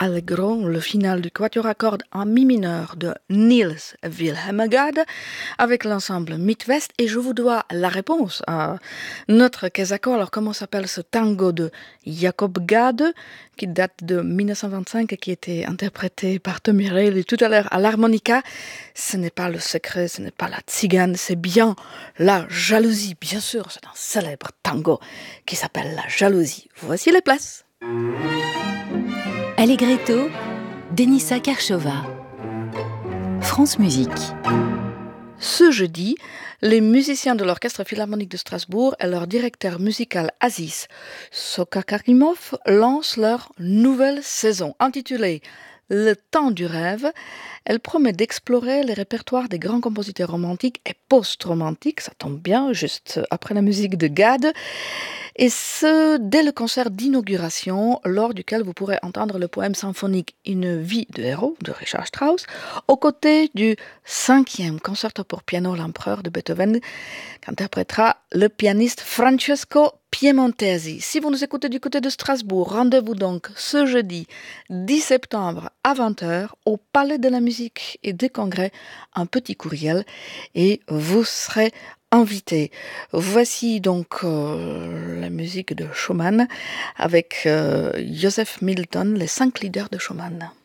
Allegro, le final du quatuor à cordes en mi mineur de Niels Wilhelm Gade avec l'ensemble Midwest. Et je vous dois la réponse à notre Kesako. Alors, comment s'appelle ce tango de Jacob Gade qui date de 1925 et qui était interprété par Tommy Reilly tout à l'heure à l'harmonica? Ce n'est pas le secret, ce n'est pas la tzigane, c'est bien la jalousie. Bien sûr, c'est un célèbre tango qui s'appelle la jalousie. Voici les places. Allegretto, Denisa Karchova. France Musique. Ce jeudi, les musiciens de l'Orchestre Philharmonique de Strasbourg et leur directeur musical Aziz Sokakarimov lancent leur nouvelle saison intitulée Le temps du rêve. Elle promet d'explorer les répertoires des grands compositeurs romantiques et post-romantiques, ça tombe bien, juste après la musique de Gade, et ce, dès le concert d'inauguration, lors duquel vous pourrez entendre le poème symphonique Une vie de héros de Richard Strauss, aux côtés du 5e concerto pour piano L'Empereur de Beethoven, qu'interprétera le pianiste Francesco Piemontesi. Si vous nous écoutez du côté de Strasbourg, rendez-vous donc ce jeudi 10 septembre à 20h au Palais de la Musique et des Congrès, un petit courriel, et vous serez invité. Voici donc la musique de Schumann avec Joseph Milton, les 5 leaders de Schumann.